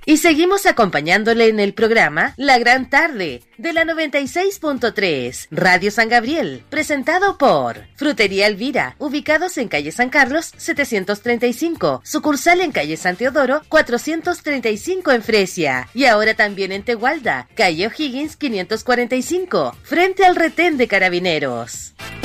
Y seguimos acompañándole en el programa La Gran Tarde de la 96.3 Radio San Gabriel, presentado por Frutería Elvira, ubicados en calle San Carlos 735, sucursal en calle San Teodoro 435 en Fresia, y ahora también en Tegualda, calle O'Higgins 545, frente al retén de Carabineros.